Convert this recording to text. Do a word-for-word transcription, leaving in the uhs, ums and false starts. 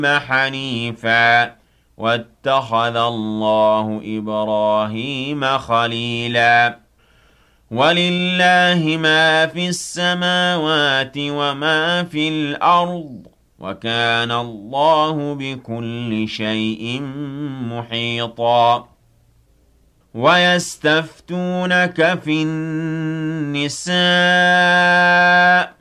حنيفا واتخذ الله إبراهيم خليلا ولله ما في السماوات وما في الأرض وكان الله بكل شيء محيطا ويستفتونك في النساء